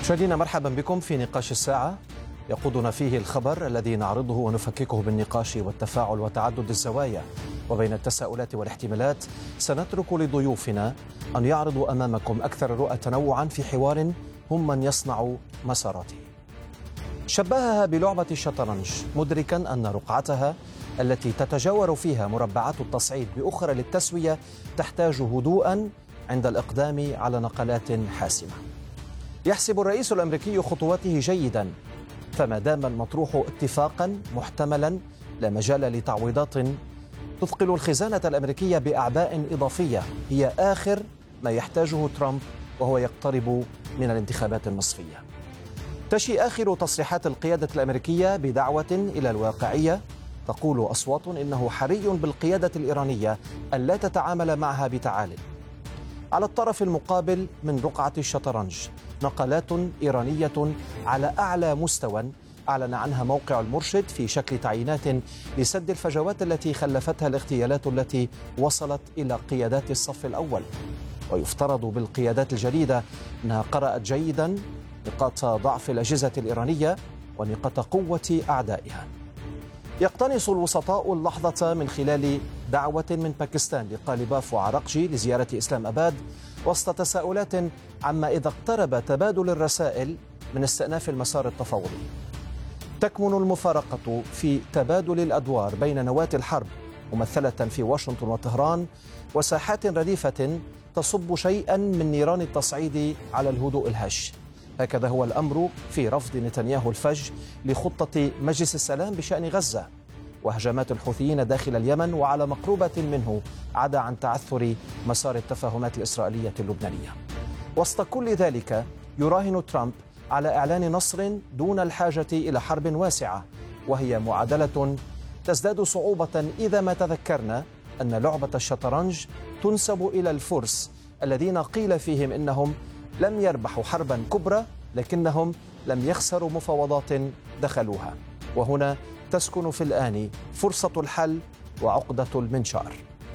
مشاهدينا مرحبا بكم في نقاش الساعة يقودنا فيه الخبر الذي نعرضه ونفككه بالنقاش والتفاعل وتعدد الزوايا وبين التساؤلات والاحتمالات. سنترك لضيوفنا أن يعرضوا أمامكم أكثر الرؤى تنوعا في حوار هم من يصنع مساراته. شبهها بلعبة الشطرنج مدركا أن رقعتها التي تتجاور فيها مربعات التصعيد بأخرى للتسوية تحتاج هدوءا عند الإقدام على نقلات حاسمة. يحسب الرئيس الأمريكي خطواته جيدا، فما دام المطروح اتفاقا محتملا لا مجال لتعويضات تثقل الخزانة الأمريكية بأعباء إضافية هي آخر ما يحتاجه ترامب وهو يقترب من الانتخابات النصفية. تشي آخر تصريحات القيادة الأمريكية بدعوة إلى الواقعية، تقول أصوات إنه حري بالقيادة الإيرانية أن لا تتعامل معها بتعال. على الطرف المقابل من رقعة الشطرنج نقلات إيرانية على أعلى مستوى أعلن عنها موقع المرشد في شكل تعيينات لسد الفجوات التي خلفتها الاغتيالات التي وصلت إلى قيادات الصف الأول. ويفترض بالقيادات الجديدة أنها قرأت جيدا نقاط ضعف الأجهزة الإيرانية ونقاط قوة أعدائها. يقتنص الوسطاء اللحظة من خلال دعوة من باكستان لقالباف وعراقجي لزيارة إسلام أباد وسط تساؤلات عما إذا اقترب تبادل الرسائل من استئناف المسار التفاوضي. تكمن المفارقة في تبادل الأدوار بين نواة الحرب ممثلة في واشنطن وطهران وساحات رديفة تصب شيئا من نيران التصعيد على الهدوء الهش. هكذا هو الأمر في رفض نتنياهو الفج لخطة مجلس السلام بشأن غزة وهجمات الحوثيين داخل اليمن وعلى مقروبة منه عدا عن تعثر مسار التفاهمات الإسرائيلية اللبنانية. وسط كل ذلك يراهن ترامب على إعلان نصر دون الحاجة إلى حرب واسعة، وهي معادلة تزداد صعوبة إذا ما تذكرنا أن لعبة الشطرنج تنسب إلى الفرس الذين قيل فيهم إنهم لم يربحوا حربا كبرى لكنهم لم يخسروا مفاوضات دخلوها. وهنا تسكن في الآن فرصة الحل وعقدة المنشار.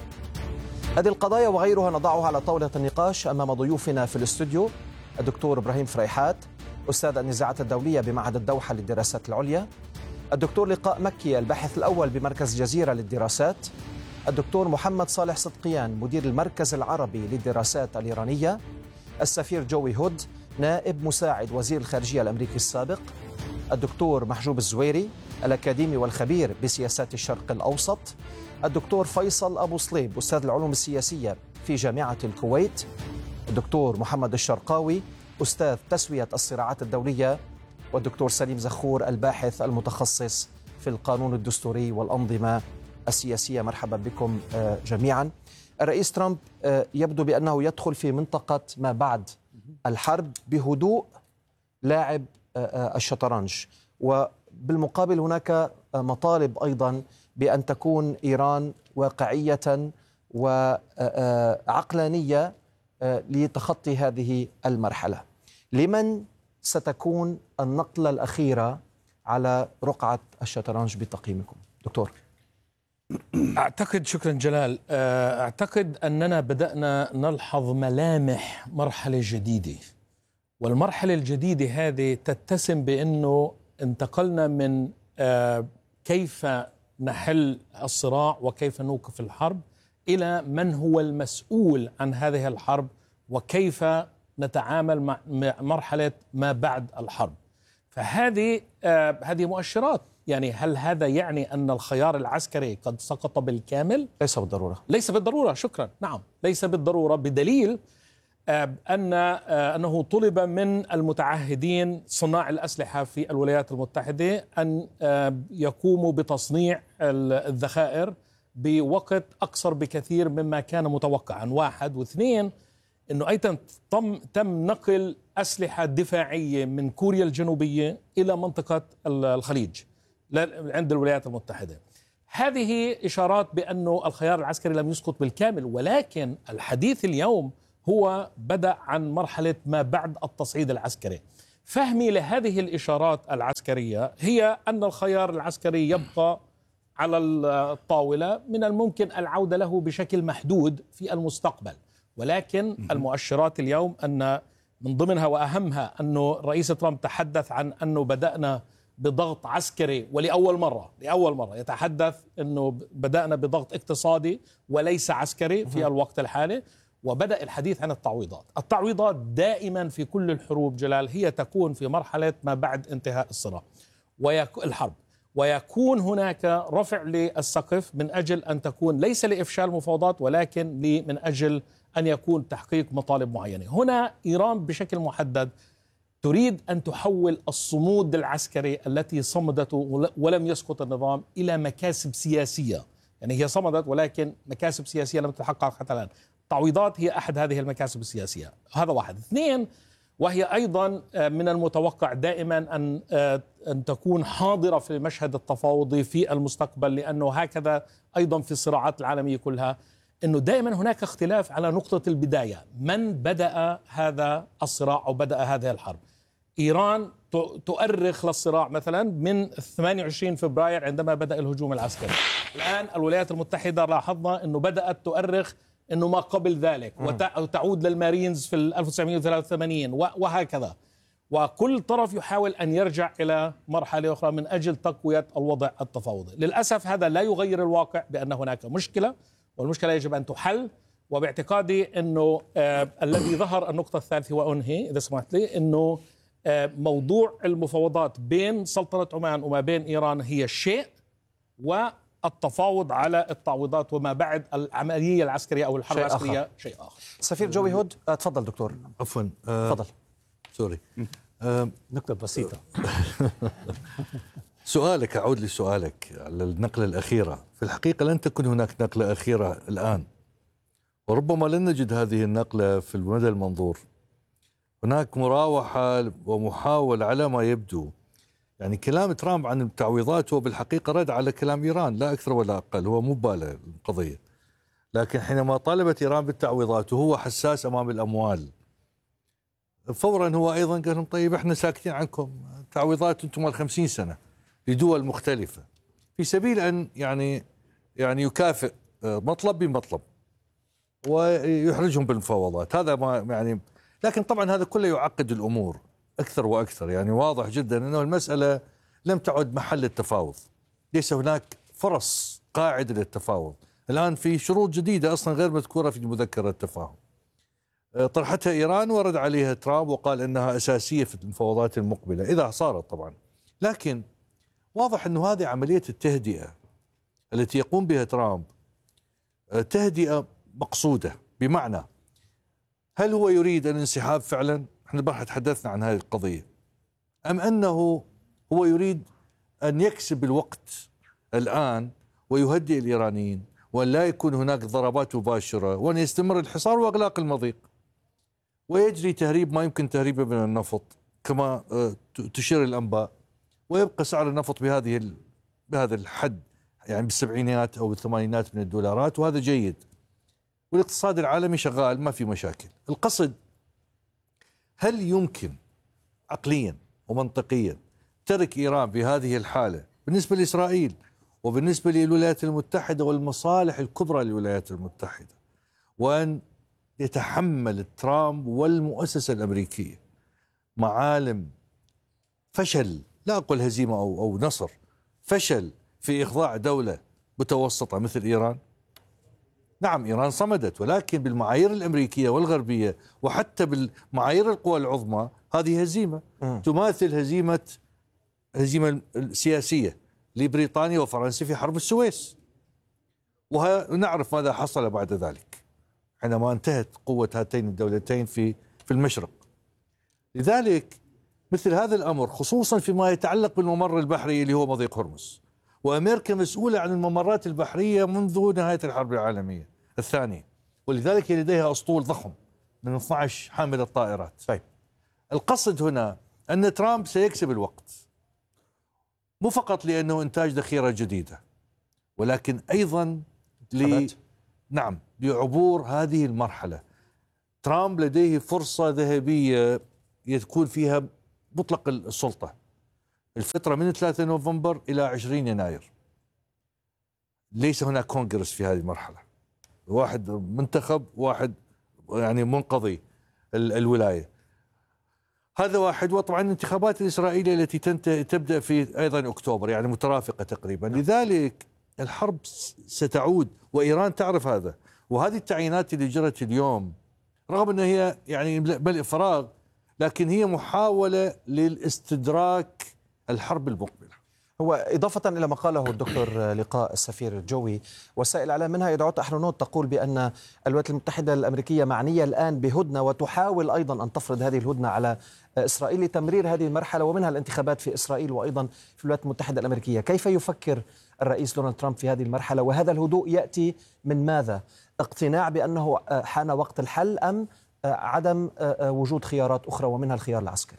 هذه القضايا وغيرها نضعها على طاولة النقاش أمام ضيوفنا في الاستوديو: الدكتور إبراهيم فريحات أستاذ النزاعات الدولية بمعهد الدوحة للدراسات العليا، الدكتور لقاء مكي الباحث الأول بمركز جزيرة للدراسات، الدكتور محمد صالح صدقيان مدير المركز العربي للدراسات الإيرانية، السفير جوي هود نائب مساعد وزير الخارجية الأمريكي السابق، الدكتور محجوب الزويري الأكاديمي والخبير بسياسات الشرق الأوسط، الدكتور فيصل أبو صليب أستاذ العلوم السياسية في جامعة الكويت، الدكتور محمد الشرقاوي أستاذ تسوية الصراعات الدولية، والدكتور سليم زخور الباحث المتخصص في القانون الدستوري والأنظمة السياسية. مرحبا بكم جميعا. الرئيس ترامب يبدو بأنه يدخل في منطقة ما بعد الحرب بهدوء لاعب الشطرنج، وبالمقابل هناك مطالب أيضا بأن تكون إيران واقعية وعقلانية لتخطي هذه المرحلة. لمن ستكون النقلة الأخيرة على رقعة الشطرنج بتقييمكم دكتور؟ أعتقد، شكرا جلال، أعتقد أننا بدأنا نلحظ ملامح مرحلة جديدة، والمرحلة الجديدة هذه تتسم بأنه انتقلنا من كيف نحل الصراع وكيف نوقف الحرب إلى من هو المسؤول عن هذه الحرب وكيف نتعامل مع مرحلة ما بعد الحرب. فهذه مؤشرات. يعني هل هذا يعني أن الخيار العسكري قد سقط بالكامل؟ ليس بالضرورة. ليس بالضرورة، شكرا. نعم، ليس بالضرورة، بدليل أنه طلب من المتعهدين صناع الأسلحة في الولايات المتحدة أن يقوموا بتصنيع الذخائر بوقت أقصر بكثير مما كان متوقعا، واحد. واثنين، أنه أيضا تم نقل أسلحة دفاعية من كوريا الجنوبية إلى منطقة الخليج عند الولايات المتحدة. هذه إشارات بأنه الخيار العسكري لم يسقط بالكامل، ولكن الحديث اليوم هو بدأ عن مرحلة ما بعد التصعيد العسكري. فهمي لهذه الإشارات العسكرية هي أن الخيار العسكري يبقى على الطاولة، من الممكن العودة له بشكل محدود في المستقبل، ولكن المؤشرات اليوم أن من ضمنها وأهمها أنه الرئيس ترامب تحدث عن أنه بدأنا بضغط عسكري، ولأول مرة يتحدث أنه بدأنا بضغط اقتصادي وليس عسكري في الوقت الحالي. وبدأ الحديث عن التعويضات دائما في كل الحروب جلال هي تكون في مرحلة ما بعد انتهاء الصراع الحرب، ويكون هناك رفع للسقف من أجل أن تكون ليس لإفشال المفاوضات ولكن من أجل أن يكون تحقيق مطالب معينة. هنا إيران بشكل محدد تريد أن تحول الصمود العسكري التي صمدته ولم يسقط النظام إلى مكاسب سياسية. يعني هي صمدت ولكن مكاسب سياسية لم تتحقق حتى الآن. التعويضات هي أحد هذه المكاسب السياسية. هذا واحد. اثنين، وهي أيضا من المتوقع دائما أن تكون حاضرة في المشهد التفاوضي في المستقبل، لأنه هكذا أيضا في الصراعات العالمية كلها، أنه دائما هناك اختلاف على نقطة البداية، من بدأ هذا الصراع أو بدأ هذه الحرب. إيران تؤرخ للصراع مثلا من 28 فبراير عندما بدأ الهجوم العسكري. الآن الولايات المتحدة لاحظنا أنه بدأت تؤرخ أنه ما قبل ذلك وتعود للمارينز في 1983 وهكذا. وكل طرف يحاول أن يرجع إلى مرحلة أخرى من أجل تقوية الوضع التفاوضي. للأسف هذا لا يغير الواقع بأن هناك مشكلة، والمشكلة يجب أن تحل. وباعتقادي أنه الذي ظهر النقطة الثالثة وأنهي إذا سمحت لي، أنه موضوع المفاوضات بين سلطنة عمان وما بين إيران هي شيء، والتفاوض على التعويضات وما بعد العملية العسكرية أو الحرب العسكرية شيء آخر. سفير جوي هود، تفضل دكتور. عفوا، تفضل. سوري، نقطة بسيطة. سؤالك، أعود لسؤالك على النقلة الأخيرة. في الحقيقة لن تكون هناك نقلة أخيرة الآن، وربما لن نجد هذه النقلة في المدى المنظور. هناك مراوحة ومحاولة على ما يبدو. يعني كلام ترامب عن التعويضات هو بالحقيقة رد على كلام إيران، لا أكثر ولا أقل، هو مبالغ القضية. لكن حينما طالبت إيران بالتعويضات وهو حساس أمام الأموال، فورا هو أيضا قال لهم طيب احنا ساكتين عنكم، تعويضات انتم 50 سنة لدول مختلفة، في سبيل أن يعني يكافئ مطلب بمطلب ويحرجهم بالمفاوضات. هذا ما يعني، لكن طبعا هذا كله يعقد الأمور أكثر وأكثر. يعني واضح جدا أنه المسألة لم تعد محل التفاوض، ليس هناك فرص قاعدة للتفاوض الآن. في شروط جديدة أصلا غير مذكورة في مذكرة التفاهم طرحتها إيران، ورد عليها ترامب وقال أنها أساسية في المفاوضات المقبلة إذا صارت طبعا. لكن واضح أنه هذه عملية التهدئة التي يقوم بها ترامب تهدئة مقصودة، بمعنى هل هو يريد الانسحاب فعلا؟ احنا بقى تحدثنا عن هذه القضية. أم أنه هو يريد أن يكسب الوقت الآن ويهدئ الإيرانيين، وأن لا يكون هناك ضربات مباشرة، وأن يستمر الحصار وإغلاق المضيق، ويجري تهريب ما يمكن تهريبه من النفط كما تشير الأنباء، ويبقى سعر النفط بهذا الحد، يعني بالسبعينات أو بالثمانينات من الدولارات، وهذا جيد، والاقتصاد العالمي شغال ما في مشاكل. القصد، هل يمكن عقليا ومنطقيا ترك إيران بهذه الحالة بالنسبة لإسرائيل وبالنسبة للولايات المتحدة والمصالح الكبرى للولايات المتحدة، وأن يتحمل ترامب والمؤسسة الأمريكية معالم فشل، لا أقول هزيمة أو نصر، فشل في إخضاع دولة متوسطة مثل إيران؟ نعم إيران صمدت، ولكن بالمعايير الأمريكية والغربية وحتى بالمعايير القوى العظمى هذه هزيمة تماثل هزيمة سياسية لبريطانيا وفرنسا في حرب السويس، ونعرف ماذا حصل بعد ذلك حينما انتهت قوة هاتين الدولتين في المشرق. لذلك مثل هذا الأمر، خصوصا فيما يتعلق بالممر البحري اللي هو مضيق هرمز، وأمريكا مسؤولة عن الممرات البحرية منذ نهاية الحرب العالمية الثانية، ولذلك لديها أسطول ضخم من 12 حاملة طائرات. طيب، القصد هنا أن ترامب سيكسب الوقت، مو فقط لأنه إنتاج ذخيرة جديدة، ولكن أيضا لعبور هذه المرحلة. ترامب لديه فرصة ذهبية يكون فيها مطلق السلطة، الفترة من 3 نوفمبر إلى 20 يناير. ليس هناك كونغرس في هذه المرحلة، واحد منتخب، واحد يعني منقضي الولاية. هذا واحد. وطبعا الانتخابات الإسرائيلية التي تبدأ في أيضا أكتوبر، يعني مترافقة تقريبا. لذلك الحرب ستعود، وإيران تعرف هذا. وهذه التعيينات اللي جرت اليوم رغم أنها هي يعني ملء فراغ، لكن هي محاولة للاستدراك الحرب المقبلة. هو إضافة إلى ما قاله الدكتور لقاء السفير الجوي، وسائل الإعلام منها يدعوت أحرنوت تقول بأن الولايات المتحدة الأمريكية معنية الآن بهدنة، وتحاول أيضا أن تفرض هذه الهدنة على إسرائيل لتمرير هذه المرحلة، ومنها الانتخابات في إسرائيل وأيضا في الولايات المتحدة الأمريكية. كيف يفكر الرئيس دونالد ترامب في هذه المرحلة؟ وهذا الهدوء يأتي من ماذا؟ اقتناع بأنه حان وقت الحل، أم عدم وجود خيارات أخرى ومنها الخيار العسكري؟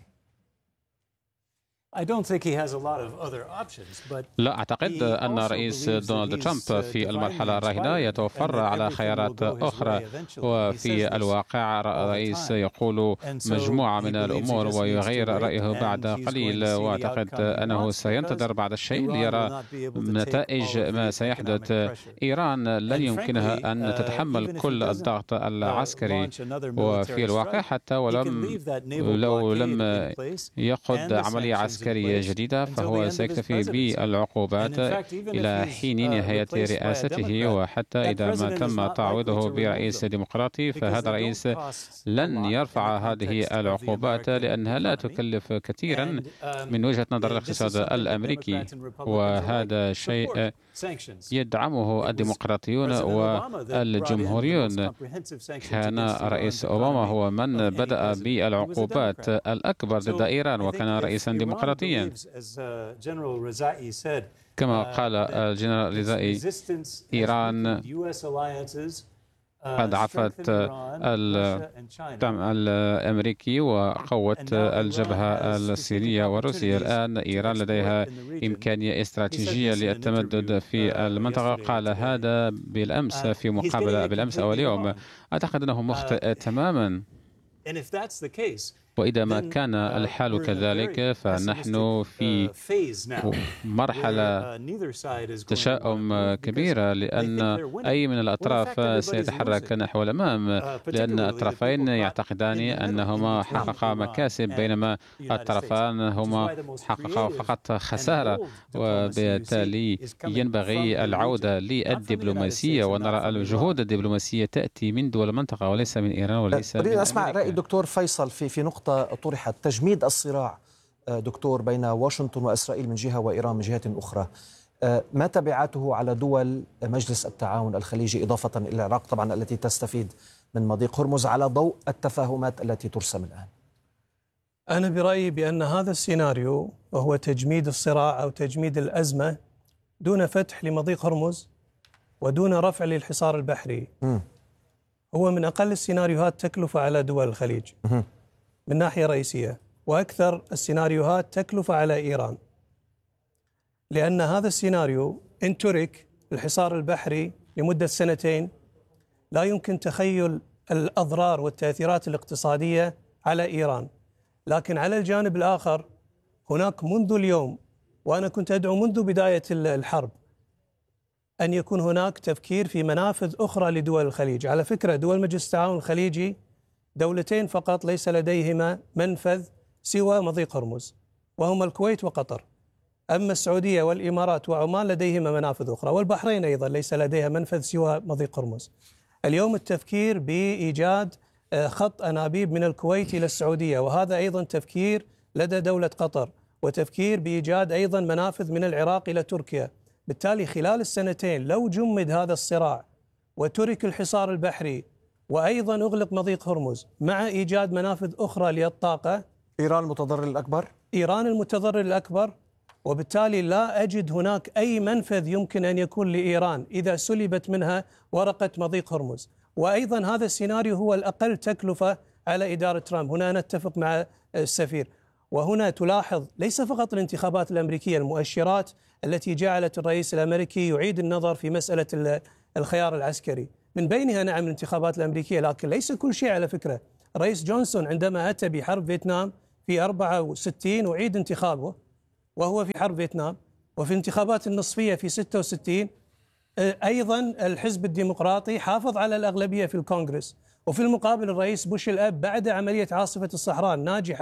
لا أعتقد أن الرئيس دونالد ترامب في المرحلة الراهنة يتوفر على خيارات أخرى، وفي الواقع الرئيس يقول مجموعة من الأمور ويغير رأيه بعد قليل، وأعتقد أنه سينتظر بعض الشيء ليرى نتائج ما سيحدث. إيران لن يمكنها أن تتحمل كل الضغط العسكري، وفي الواقع حتى لو لم يقود عملية عسكرية جديدة فهو سيكتفي بالعقوبات إلى حين نهاية رئاسته، وحتى إذا ما تم تعويضه برئيس ديمقراطي فهذا الرئيس لن يرفع هذه العقوبات لأنها لا تكلف كثيرا من وجهة نظر الاقتصاد الأمريكي، وهذا شيء يدعمه الديمقراطيون والجمهوريون. كان الرئيس أوباما هو من بدأ بالعقوبات الأكبر ضد إيران، وكان رئيسا ديمقراطيا. كما قال الجنرال رزائي، إيران قد عفت الدعم الأمريكي وقوت الجبهة الصينية والروسية. الآن إيران لديها إمكانية استراتيجية للتمدد في المنطقة. قال هذا بالأمس في مقابلة بالأمس أو اليوم. أعتقد أنه مخطئ تماما، وإذا ما كان الحال كذلك فنحن في مرحلة تشاؤم كبيرة، لأن أي من الأطراف سيتحرك نحو الأمام، لأن الطرفين يعتقدان أنهما حققا مكاسب بينما الطرفان هما حققا فقط خسارة، وبالتالي ينبغي العودة للدبلوماسية، ونرى الجهود الدبلوماسية تأتي من دول المنطقة وليس من إيران وليس من أمريكا. أسمع رأي الدكتور فيصل في نقطة طرحت، تجميد الصراع دكتور بين واشنطن وإسرائيل من جهة وإيران من جهة أخرى، ما تبعاته على دول مجلس التعاون الخليجي إضافة إلى العراق طبعا التي تستفيد من مضيق هرمز على ضوء التفاهمات التي ترسم الآن؟ أنا برأيي بأن هذا السيناريو وهو تجميد الصراع أو تجميد الأزمة دون فتح لمضيق هرمز ودون رفع للحصار البحري هو من أقل السيناريوهات تكلفة على دول الخليج من ناحية رئيسية، وأكثر السيناريوهات تكلفة على إيران، لأن هذا السيناريو إن ترك الحصار البحري لمدة 2 لا يمكن تخيل الأضرار والتأثيرات الاقتصادية على إيران. لكن على الجانب الآخر هناك منذ اليوم، وأنا كنت أدعو منذ بداية الحرب، أن يكون هناك تفكير في منافذ أخرى لدول الخليج. على فكرة دول مجلس التعاون الخليجي دولتين فقط ليس لديهما منفذ سوى مضيق هرمز، وهما الكويت وقطر. أما السعودية والإمارات وعمان لديهما منافذ أخرى، والبحرين أيضا ليس لديها منفذ سوى مضيق هرمز. اليوم التفكير بإيجاد خط أنابيب من الكويت إلى السعودية، وهذا أيضا تفكير لدى دولة قطر، وتفكير بإيجاد أيضا منافذ من العراق إلى تركيا. بالتالي خلال السنتين لو جمد هذا الصراع وترك الحصار البحري وأيضا أغلق مضيق هرمز مع إيجاد منافذ أخرى للطاقة، إيران المتضرر الأكبر؟ إيران المتضرر الأكبر، وبالتالي لا أجد هناك أي منفذ يمكن أن يكون لإيران إذا سلبت منها ورقة مضيق هرمز. وأيضا هذا السيناريو هو الأقل تكلفة على إدارة ترامب. هنا نتفق مع السفير، وهنا تلاحظ ليس فقط الانتخابات الأمريكية، المؤشرات التي جعلت الرئيس الأمريكي يعيد النظر في مسألة الخيار العسكري، من بينها نعم الانتخابات الأمريكية، لكن ليس كل شيء. على فكرة الرئيس جونسون عندما أتى بحرب فيتنام في 64 أعيد انتخابه وهو في حرب فيتنام، وفي الانتخابات النصفية في 66 أيضا الحزب الديمقراطي حافظ على الأغلبية في الكونغرس. وفي المقابل الرئيس بوش الأب بعد عملية عاصفة الصحراء الناجحة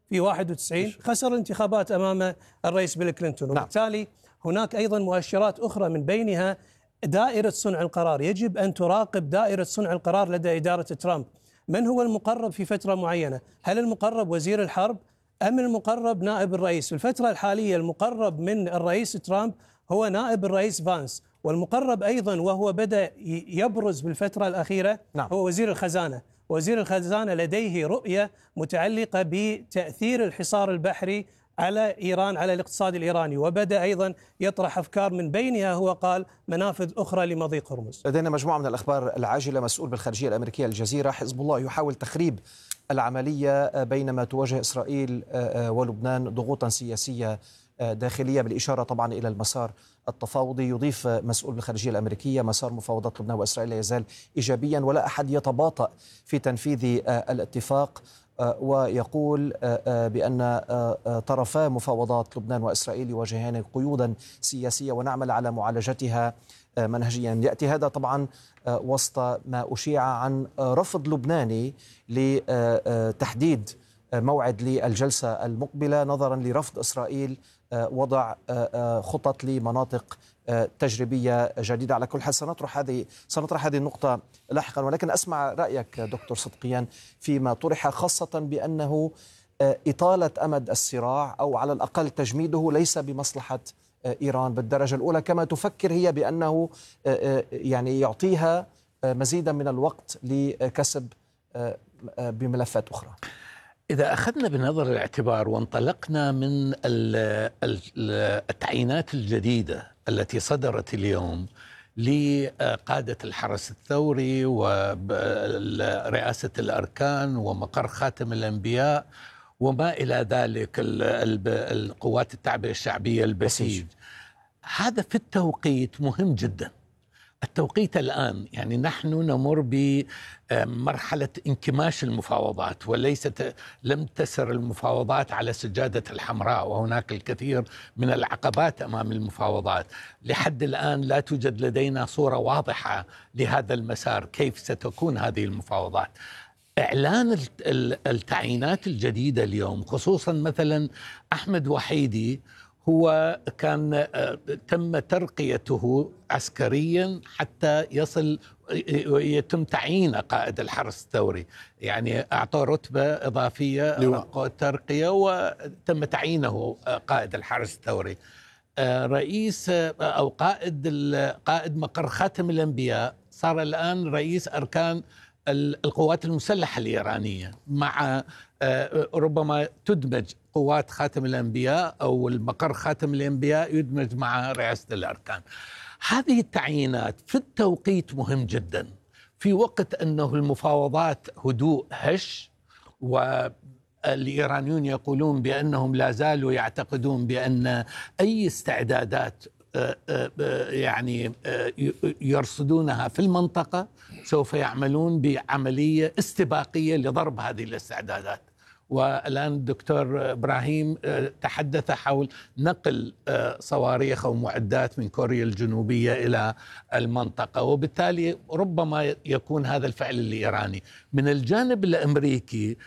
في 91 خسر الانتخابات أمام الرئيس بيل كلينتون. وبالتالي هناك أيضا مؤشرات أخرى من بينها دائرة صنع القرار. يجب أن تراقب دائرة صنع القرار لدى إدارة ترامب. من هو المقرب في فترة معينة؟ هل المقرب وزير الحرب أم المقرب نائب الرئيس؟ في الفترة الحالية المقرب من الرئيس ترامب هو نائب الرئيس فانس، والمقرب أيضا وهو بدأ يبرز بالفترة الأخيرة هو وزير الخزانة. وزير الخزانة لديه رؤية متعلقة بتأثير الحصار البحري على إيران، على الاقتصاد الإيراني، وبدأ أيضا يطرح أفكار من بينها هو قال منافذ أخرى لمضيق هرمز. لدينا مجموعة من الأخبار العاجلة. مسؤول بالخارجية الأمريكية الجزيرة: حزب الله يحاول تخريب العملية بينما تواجه إسرائيل ولبنان ضغوطا سياسية داخلية، بالإشارة طبعا إلى المسار التفاوضي. يضيف مسؤول بالخارجية الأمريكية: مسار مفاوضات لبنان وإسرائيل لا يزال إيجابيا ولا أحد يتباطأ في تنفيذ الاتفاق. ويقول بأن طرفا مفاوضات لبنان وإسرائيل يواجهان قيودا سياسية ونعمل على معالجتها منهجيا. يأتي هذا طبعا وسط ما أشيع عن رفض لبناني لتحديد موعد للجلسة المقبلة نظرا لرفض إسرائيل وضع خطط لمناطق تجريبية جديدة. على كل حال سنطرح هذه النقطة لاحقا، ولكن أسمع رأيك دكتور صدقيان فيما طرح، خاصة بأنه إطالة أمد الصراع أو على الأقل تجميده ليس بمصلحة إيران بالدرجة الأولى، كما تفكر هي بأنه يعني يعطيها مزيدا من الوقت لكسب بملفات أخرى. إذا أخذنا بنظر الاعتبار وانطلقنا من التعيينات الجديدة التي صدرت اليوم لقادة الحرس الثوري ورئاسة الأركان ومقر خاتم الأنبياء وما إلى ذلك، القوات التعبئة الشعبية البسيج، هذا في التوقيت مهم جدا. التوقيت الآن يعني نحن نمر بمرحلة انكماش المفاوضات، لم تسر المفاوضات على سجادة الحمراء، وهناك الكثير من العقبات أمام المفاوضات. لحد الآن لا توجد لدينا صورة واضحة لهذا المسار، كيف ستكون هذه المفاوضات. إعلان التعيينات الجديدة اليوم، خصوصا مثلا أحمد وحيدي، هو كان تم ترقيته عسكريا حتى يتم تعيين قائد الحرس الثوري، يعني أعطى رتبة إضافية ترقية وتم تعيينه قائد الحرس الثوري. رئيس أو قائد مقر خاتم الأنبياء صار الآن رئيس أركان القوات المسلحة الإيرانية، مع ربما تدمج قوات خاتم الأنبياء أو المقر خاتم الأنبياء يدمج مع رئاسة الأركان. هذه التعيينات في التوقيت مهم جدا، في وقت أنه المفاوضات هدوء هش، والإيرانيون يقولون بأنهم لا زالوا يعتقدون بأن أي استعدادات يعني يرصدونها في المنطقة سوف يعملون بعملية استباقية لضرب هذه الاستعدادات. والآن الدكتور إبراهيم تحدث حول نقل صواريخ أو معدات من كوريا الجنوبية إلى المنطقة، وبالتالي ربما يكون هذا الفعل الإيراني. من الجانب الأمريكي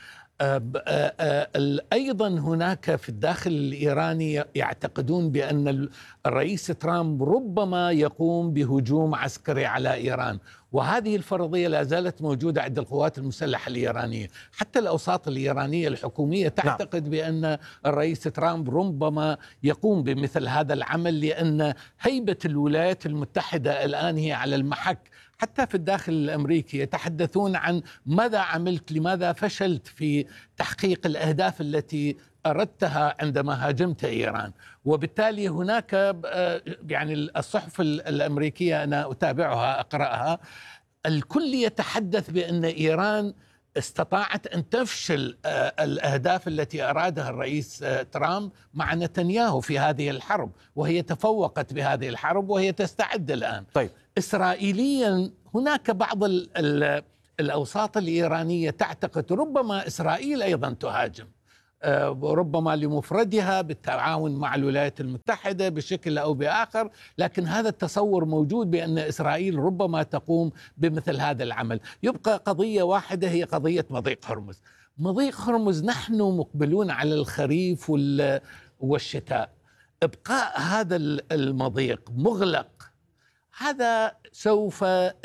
أيضا هناك في الداخل الإيراني يعتقدون بأن الرئيس ترامب ربما يقوم بهجوم عسكري على إيران، وهذه الفرضية لا زالت موجودة عند القوات المسلحة الإيرانية. حتى الأوساط الإيرانية الحكومية تعتقد بأن الرئيس ترامب ربما يقوم بمثل هذا العمل، لأن هيبة الولايات المتحدة الآن هي على المحك. حتى في الداخل الأمريكي يتحدثون عن ماذا عملت، لماذا فشلت في تحقيق الأهداف التي أردتها عندما هاجمت إيران. وبالتالي هناك يعني الصحف الأمريكية أنا أتابعها أقرأها، الكل يتحدث بأن إيران استطاعت أن تفشل الأهداف التي أرادها الرئيس ترامب مع نتنياهو في هذه الحرب، وهي تفوقت بهذه الحرب وهي تستعد الآن. طيب. إسرائيليا هناك بعض الأوساط الإيرانية تعتقد ربما إسرائيل أيضا تهاجم، ربما لمفردها بالتعاون مع الولايات المتحدة بشكل أو بآخر، لكن هذا التصور موجود بأن إسرائيل ربما تقوم بمثل هذا العمل. يبقى قضية واحدة هي قضية مضيق هرمز. مضيق هرمز نحن مقبلون على الخريف والشتاء، إبقاء هذا المضيق مغلق هذا سوف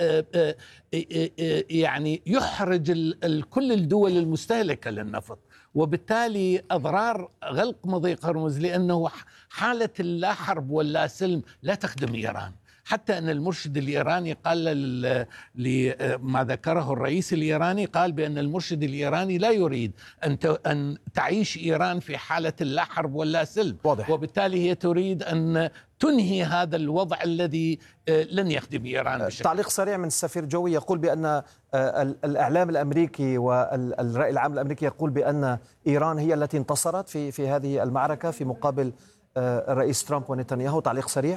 يعني يحرج كل الدول المستهلكة للنفط، وبالتالي أضرار غلق مضيق هرمز لأنه حالة اللا حرب واللا سلم لا تخدم إيران. حتى أن المرشد الإيراني قال ما ذكره الرئيس الإيراني، قال بأن المرشد الإيراني لا يريد أن تعيش إيران في حالة اللا حرب واللا سلم، واضح. وبالتالي هي تريد أن تنهي هذا الوضع الذي لن يخدم إيران بشكل. تعليق سريع من السفير جوي يقول بأن الإعلام الأمريكي والرأي العام الأمريكي يقول بأن إيران هي التي انتصرت في هذه المعركة في مقابل الرئيس ترامب ونتنياهو. تعليق سريع.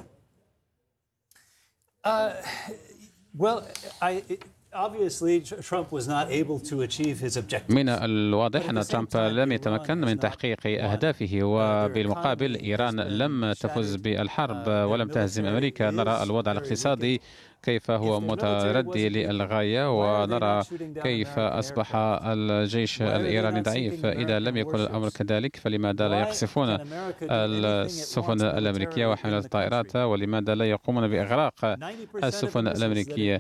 من الواضح أن ترامب لم يتمكن من تحقيق أهدافه، وبالمقابل إيران لم تفز بالحرب ولم تهزم أمريكا. نرى الوضع الاقتصادي كيف هو متردي للغاية، ونرى كيف أصبح الجيش الإيراني ضعيف. إذا لم يكن الأمر كذلك فلماذا لا يقصفون السفن الأمريكية وحاملات الطائرات، ولماذا لا يقومون بإغراق السفن الأمريكية؟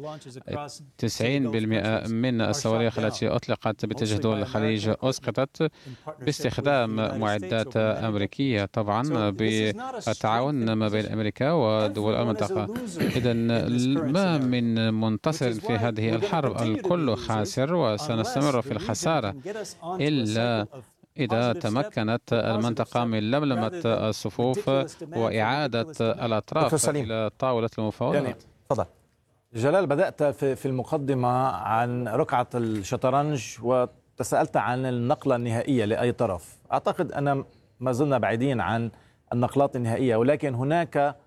90% من الصواريخ التي أطلقت باتجاه دول الخليج أسقطت باستخدام معدات أمريكية، طبعا بالتعاون ما بين أمريكا ودول المنطقة. إذن ما من منتصر في هذه الحرب، الكل خاسر وسنستمر في الخسارة إلا إذا تمكنت المنطقة من لملمة الصفوف وإعادة الأطراف إلى طاولة المفاوضات. تفضل جلال. بدأت في المقدمة عن ركعة الشطرنج وتسألت عن النقلة النهائية لأي طرف. أعتقد أن ما زلنا بعيدين عن النقلات النهائية، ولكن هناك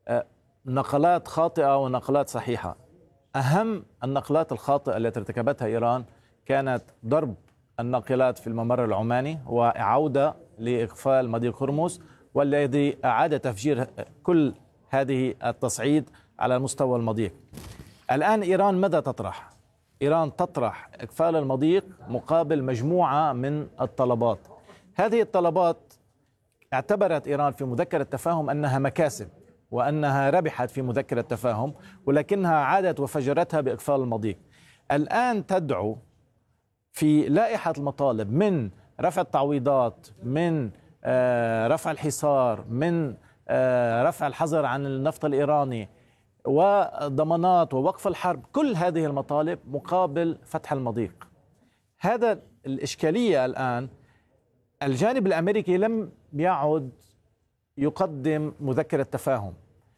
نقلات خاطئة ونقلات صحيحة. أهم النقلات الخاطئة التي ارتكبتها إيران كانت ضرب الناقلات في الممر العماني وعودة لإقفال مضيق هرمز، والذي أعاد تفجير كل هذه التصعيد على مستوى المضيق. الآن إيران ماذا تطرح؟ إيران تطرح إقفال المضيق مقابل مجموعة من الطلبات. هذه الطلبات اعتبرت إيران في مذكرة التفاهم أنها مكاسب وأنها ربحت في مذكرة التفاهم، ولكنها عادت وفجرتها بإقفال المضيق. الآن تدعو في لائحة المطالب من رفع التعويضات، من رفع الحصار، من رفع الحظر عن النفط الإيراني وضمانات ووقف الحرب، كل هذه المطالب مقابل فتح المضيق. هذا الإشكالية. الآن الجانب الأمريكي لم يعد يقدم مذكرة تفاهم.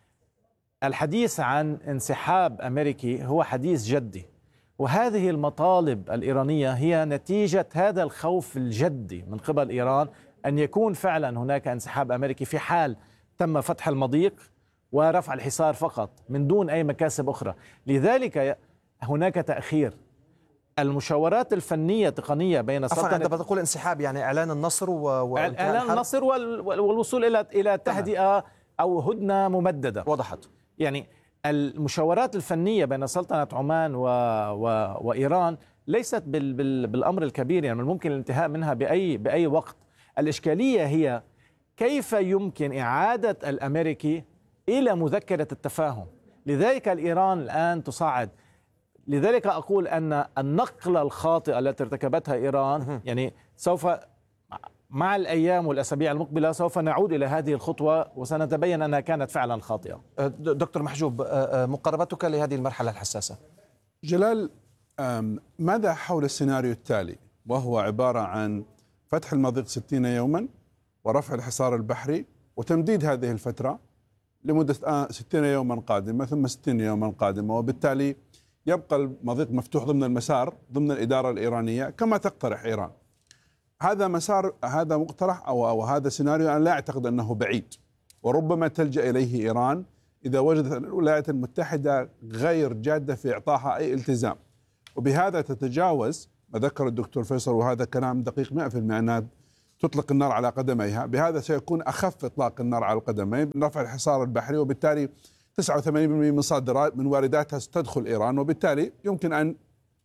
الحديث عن انسحاب أمريكي هو حديث جدي، وهذه المطالب الإيرانية هي نتيجة هذا الخوف الجدي من قبل إيران أن يكون فعلا هناك انسحاب أمريكي في حال تم فتح المضيق ورفع الحصار فقط من دون أي مكاسب أخرى. لذلك هناك تأخير. المشاورات الفنية التقنية بين السلطنة، عندما تقول انسحاب يعني إعلان النصر إعلان النصر والوصول إلى تهدئة أو هدنة ممددة. وضحت. يعني المشاورات الفنية بين سلطنة عمان وإيران ليست بالأمر الكبير، يعني ممكن الانتهاء منها بأي وقت. الإشكالية هي كيف يمكن إعادة الأمريكي إلى مذكرة التفاهم. لذلك الإيران الآن تصعد. لذلك أقول أن النقلة الخاطئة التي ارتكبتها إيران يعني سوف مع الأيام والأسابيع المقبلة سوف نعود إلى هذه الخطوة وسنتبين أنها كانت فعلا خاطئة. دكتور محجوب، مقاربتك لهذه المرحلة الحساسة. جلال، ماذا حول السيناريو التالي، وهو عبارة عن فتح المضيق 60 يوما ورفع الحصار البحري وتمديد هذه الفترة لمدة 60 يوما قادمة ثم 60 يوما قادمة، وبالتالي يبقى المضيق مفتوح ضمن المسار ضمن الإدارة الإيرانية كما تقترح إيران. هذا مسار، هذا مقترح أو هذا سيناريو أنا لا أعتقد أنه بعيد، وربما تلجأ إليه إيران إذا وجدت الولايات المتحدة غير جادة في إعطائها أي التزام، وبهذا تتجاوز ما ذكر الدكتور فيصل، وهذا كلام دقيق 100%، أنها تطلق النار على قدميها. بهذا سيكون أخف إطلاق النار على القدمين، رفع الحصار البحري، وبالتالي 89% من صادرات من وارداتها ستدخل إيران، وبالتالي يمكن أن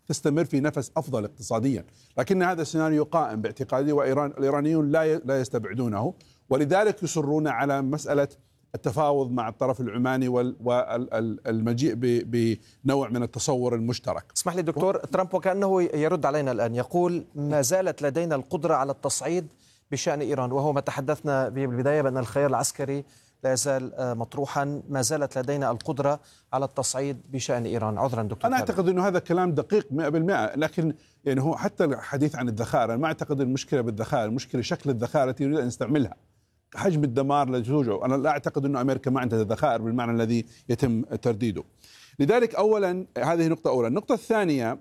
تستمر في نفس أفضل اقتصاديا، لكن هذا السيناريو قائم باعتقادي، والإيرانيون لا يستبعدونه، ولذلك يصرون على مسألة التفاوض مع الطرف العماني والمجيء بنوع من التصور المشترك. اسمح لي دكتور، ترامب وكأنه يرد علينا الآن، يقول ما زالت لدينا القدرة على التصعيد بشأن إيران، وهو ما تحدثنا به بالبداية بأن الخيار العسكري لا يزال مطروحا، ما زالت لدينا القدرة على التصعيد بشأن إيران. عذرا دكتور. أنا أعتقد أنه هذا كلام دقيق 100%، لكن يعني هو حتى الحديث عن الذخائر، أنا ما أعتقد المشكلة بالذخائر، المشكلة شكل الذخائر التي يريد أن يستعملها، حجم الدمار الذي توجعه. أنا لا أعتقد أن أمريكا ما عندها ذخائر بالمعنى الذي يتم ترديده. لذلك أولا هذه نقطة أولى. النقطة الثانية،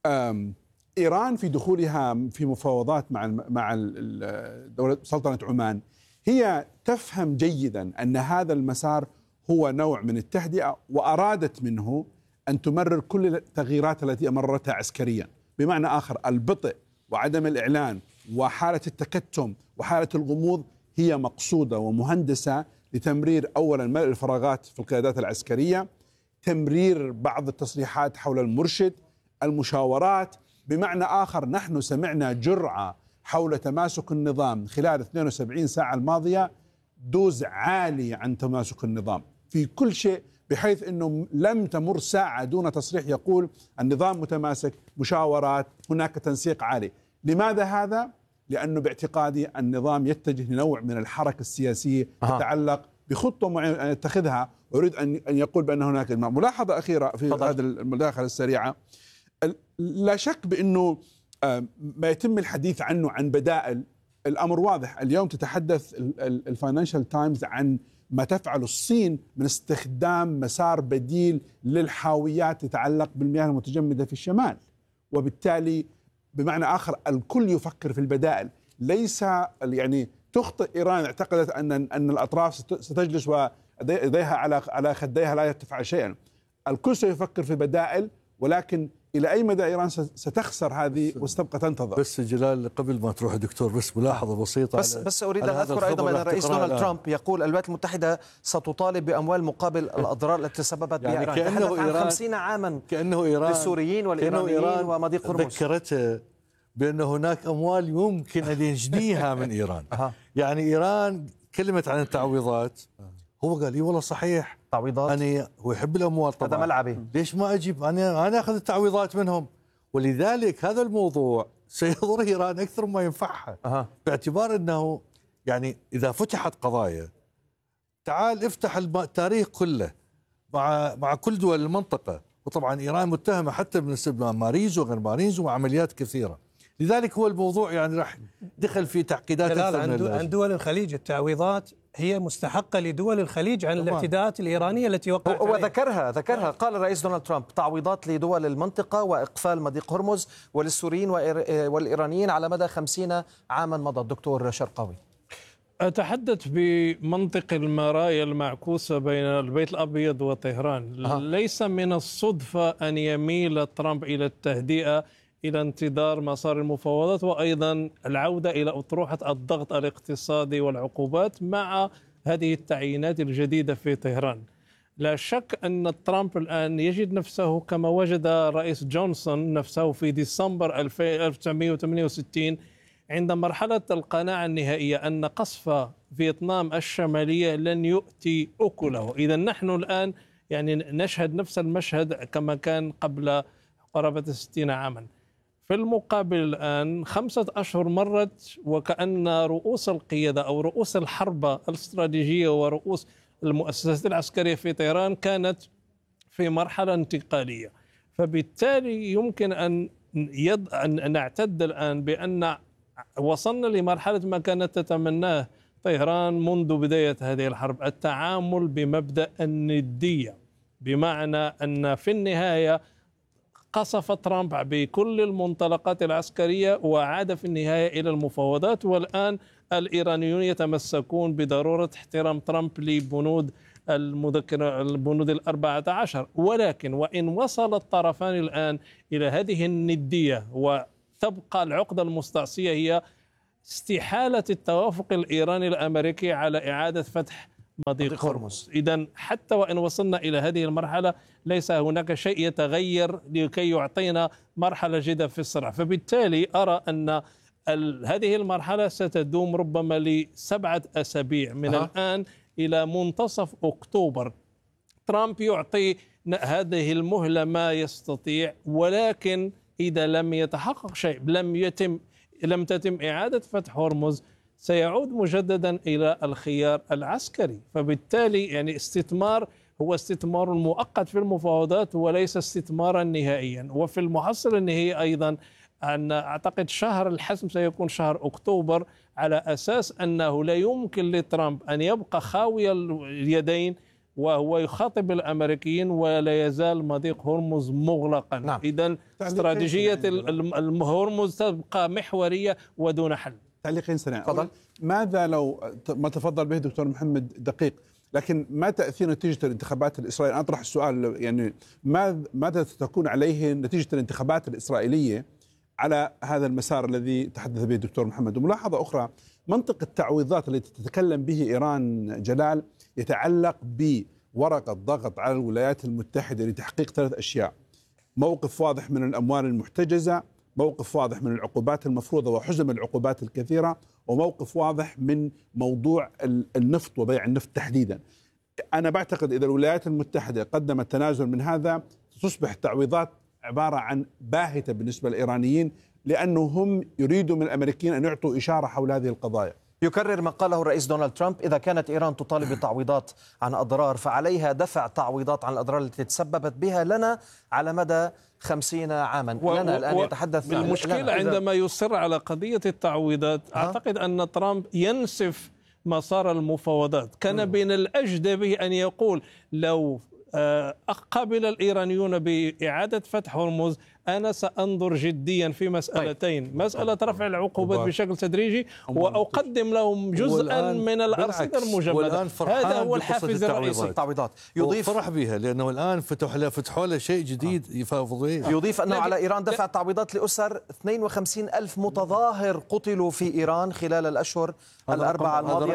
إيران في دخولها في مفاوضات مع دولة سلطنة عمان هي تفهم جيدا أن هذا المسار هو نوع من التهدئة، وأرادت منه أن تمرر كل التغييرات التي أمرتها عسكريا. بمعنى آخر، البطء وعدم الإعلان وحالة التكتم وحالة الغموض هي مقصودة ومهندسة لتمرير أولا ملء الفراغات في القيادات العسكرية، تمرير بعض التصريحات حول المرشد، المشاورات. بمعنى آخر، نحن سمعنا جرعة حول تماسك النظام خلال 72 ساعة الماضية، دوز عالي عن تماسك النظام في كل شيء، بحيث أنه لم تمر ساعة دون تصريح يقول النظام متماسك، مشاورات، هناك تنسيق عالي. لماذا هذا؟ لأنه باعتقادي النظام يتجه لنوع من الحركة السياسية تتعلق بخطة معينة يتخذها، ويريد أن يقول بأن هناك ملاحظة أخيرة في هذه المداخلة السريعة. لا شك بأنه ما يتم الحديث عنه عن بدائل، الأمر واضح. اليوم تتحدث الفاينانشال تايمز عن ما تفعل الصين من استخدام مسار بديل للحاويات تتعلق بالمياه المتجمدة في الشمال، وبالتالي بمعنى آخر الكل يفكر في البدائل. ليس يعني تخطئ إيران اعتقدت أن الأطراف ستجلس ويديها على خديها لا تفعل شيئا. الكل سيفكر في بدائل، ولكن إلى أي مدى إيران ستخسر هذه وستبقى تنتظر. بس جلال، قبل ما تروح دكتور، بس ملاحظة بسيطة. بس أريد أن أذكر أيضا بأن الرئيس دونالد ترامب يقول الولايات المتحدة ستطالب بأموال مقابل الأضرار التي تسببت بها إيران. تحدث عن 50 عاما كأنه إيران للسوريين والإيرانيين ومضيق هرمز. ذكرته بأن هناك أموال يمكن أن يجنيها من إيران. يعني إيران كلمة عن التعويضات، هو قال لي والله صحيح تعويضات، هو يحب الأموال طبعا، هذا ملعبي، ليش ما أجيب أنا أخذ التعويضات منهم. ولذلك هذا الموضوع سيضر إيران أكثر ما ينفعها، باعتبار أنه يعني إذا فتحت قضايا، تعال افتح التاريخ كله مع كل دول المنطقة، وطبعا إيران متهمة حتى بالنسبة لماريز وغير ماريز وعمليات كثيرة. لذلك هو الموضوع يعني راح دخل في تعقيدات عن دول الخليج. التعويضات هي مستحقة لدول الخليج عن الاعتداءات الإيرانية التي وقعت وذكرها قال الرئيس دونالد ترامب تعويضات لدول المنطقة وإقفال مضيق هرمز وللسوريين والإيرانيين على مدى 50 عاما مضت. دكتور شرقاوي، أتحدث بمنطق المرايا المعكوسة بين البيت الأبيض وطهران. ليس من الصدفة أن يميل ترامب إلى التهدئة، إلى انتظار مسار المفاوضات، وأيضا العودة إلى أطروحة الضغط الاقتصادي والعقوبات مع هذه التعيينات الجديدة في طهران. لا شك أن ترامب الآن يجد نفسه كما وجد رئيس جونسون نفسه في ديسمبر 1968 عند مرحلة القناعة النهائية أن قصف فيتنام الشمالية لن يؤتي أكله. إذا نحن الآن يعني نشهد نفس المشهد كما كان قبل قرابة 60 عاما. في المقابل الآن 5 أشهر مرت وكأن رؤوس القيادة أو رؤوس الحرب الاستراتيجية ورؤوس المؤسسات العسكرية في طهران كانت في مرحلة انتقالية. فبالتالي يمكن أن نعتد الآن بأن وصلنا لمرحلة ما كانت تتمناه طهران منذ بداية هذه الحرب، التعامل بمبدأ الندية، بمعنى أن في النهاية قصف ترامب بكل المنطلقات العسكرية وعاد في النهاية إلى المفاوضات. والآن الإيرانيون يتمسكون بضرورة احترام ترامب لبنود المذكرة، البنود 14. ولكن وإن وصل الطرفان الآن إلى هذه الندية وتبقى العقدة المستعصية هي استحالة التوافق الإيراني الأمريكي على إعادة فتح مضيق هرمز. إذن حتى وإن وصلنا إلى هذه المرحلة ليس هناك شيء يتغير لكي يعطينا مرحلة جديدة في الصراع. فبالتالي أرى أن هذه المرحلة ستدوم ربما ل7 أسابيع من الآن إلى منتصف أكتوبر. ترامب يعطي هذه المهلة ما يستطيع، ولكن إذا لم يتحقق شيء، لم تتم إعادة فتح هرمز، سيعود مجددا إلى الخيار العسكري. فبالتالي يعني استثمار هو استثمار مؤقت في المفاوضات وليس استثمارا نهائيا. وفي المحصلة النهائية أيضا أن أعتقد شهر الحسم سيكون شهر أكتوبر، على أساس أنه لا يمكن لترامب أن يبقى خاوي اليدين وهو يخاطب الأمريكيين ولا يزال مضيق هرمز مغلقا. نعم. إذن استراتيجية هرمز تبقى محورية ودون حل. تعليقين سريعا. ماذا لو ما تفضل به دكتور محمد دقيق، لكن ما تأثير نتيجة الانتخابات الإسرائيلية؟ أطرح السؤال يعني ماذا ستكون عليه نتيجة الانتخابات الإسرائيلية على هذا المسار الذي تحدث به الدكتور محمد؟ وملاحظة أخرى، منطق التعويضات التي تتكلم به إيران جلال يتعلق بورقة ضغط على الولايات المتحدة لتحقيق 3 أشياء: موقف واضح من الأموال المحتجزة، موقف واضح من العقوبات المفروضة وحزم العقوبات الكثيرة، وموقف واضح من موضوع النفط وبيع النفط تحديدا. أنا بعتقد إذا الولايات المتحدة قدمت تنازل من هذا تصبح التعويضات عبارة عن باهتة بالنسبة للإيرانيين، لأنه هم يريدوا من الأمريكيين أن يعطوا إشارة حول هذه القضايا. يكرر ما قاله الرئيس دونالد ترامب: إذا كانت إيران تطالب بتعويضات عن أضرار فعليها دفع تعويضات عن الأضرار التي تسببت بها لنا على مدى 50 عاما. لنا الآن يتحدث بالمشكلة عندما يصر على قضية التعويضات. أعتقد أن ترامب ينسف مسار المفاوضات. كان بين الأجدى به أن يقول لو قبل الإيرانيون بإعادة فتح هرمز أنا سأنظر جديا في مسألتين: مسألة رفع العقوبات بشكل تدريجي، وأقدم لهم جزءا من الأرصدة المجمدة. هذا هو الحافز الرئيسي. التعويضات يضيف فرح بها لأنه الآن فتحوا له شيء جديد يفاوض به. يضيف أنه على إيران دفع تعويضات لأسر 52,000 متظاهر قتلوا في إيران خلال الأشهر الأربعة الماضية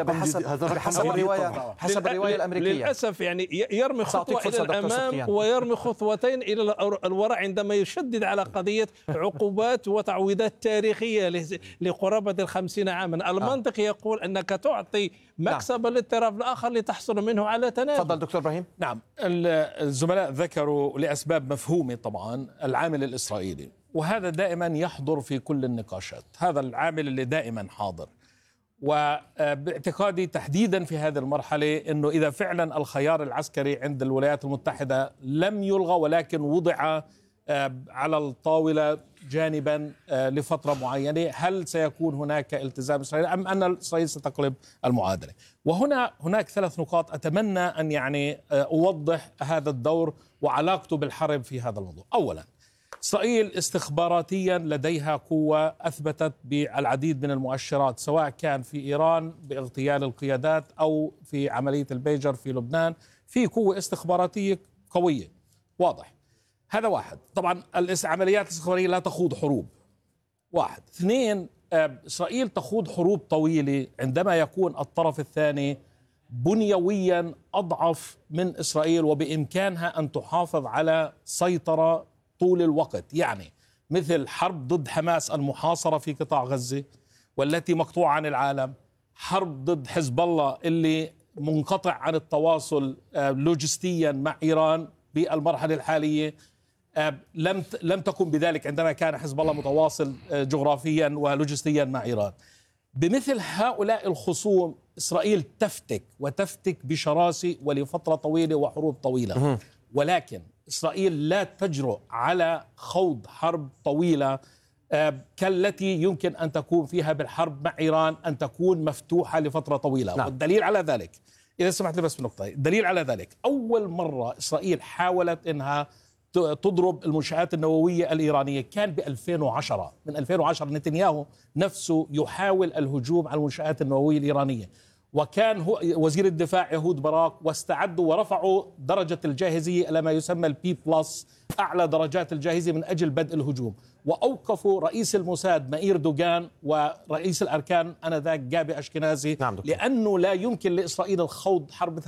بحسب الرواية الأمريكية. للأسف يعني يرمي خطوة إلى الأمام ويرمي خطوتين إلى الوراء عندما يشدد على قضية عقوبات وتعويضات تاريخية لقرابة 50 عاما. المنطق يقول أنك تعطي مكسبا للطرف الآخر لتحصل منه على تنازل. تفضل دكتور إبراهيم. نعم، الزملاء ذكروا لأسباب مفهومة طبعا العامل الإسرائيلي، وهذا دائما يحضر في كل النقاشات. هذا العامل اللي دائما حاضر، وباعتقادي تحديدا في هذه المرحلة أنه إذا فعلا الخيار العسكري عند الولايات المتحدة لم يلغى ولكن وضع على الطاولة جانبا لفترة معينة، هل سيكون هناك التزام إسرائيلي أم أن إسرائيل ستقلب المعادلة؟ هناك 3 نقاط أتمنى أن يعني أوضح هذا الدور وعلاقته بالحرب في هذا الموضوع. أولا، إسرائيل استخباراتيا لديها قوة أثبتت بالعديد من المؤشرات، سواء كان في إيران باغتيال القيادات أو في عملية البيجر في لبنان، في قوة استخباراتية قوية واضح. هذا واحد. طبعا العمليات الاستخبارية لا تخوض حروب. 1. 2. إسرائيل تخوض حروب طويلة عندما يكون الطرف الثاني بنيويا أضعف من إسرائيل وبإمكانها أن تحافظ على سيطرة طول الوقت، يعني مثل حرب ضد حماس المحاصرة في قطاع غزة والتي مقطوعة عن العالم، حرب ضد حزب الله اللي منقطع عن التواصل لوجستيا مع إيران بالمرحلة الحالية. لم تكن بذلك عندما كان حزب الله متواصل جغرافيا ولوجستيا مع إيران. بمثل هؤلاء الخصوم إسرائيل تفتك بشراسة ولفترة طويلة وحروب طويلة، ولكن إسرائيل لا تجرؤ على خوض حرب طويلة كالتي يمكن أن تكون فيها بالحرب مع إيران، أن تكون مفتوحة لفترة طويلة. نعم. والدليل على ذلك، إذا سمحت لي بس بالنقطة، الدليل على ذلك أول مرة إسرائيل حاولت أنها تضرب المنشآت النووية الإيرانية كان ب2010. من 2010 نتنياهو نفسه يحاول الهجوم على المنشآت النووية الإيرانية، وكان هو وزير الدفاع يهود باراك، واستعدوا ورفعوا درجة الجاهزية إلى ما يسمى البي بلس، أعلى درجات الجاهزية من أجل بدء الهجوم. وأوقفوا رئيس الموساد مائير دوغان ورئيس الأركان آنذاك جابي أشكنازي، لأنه لا يمكن لإسرائيل الخوض حرب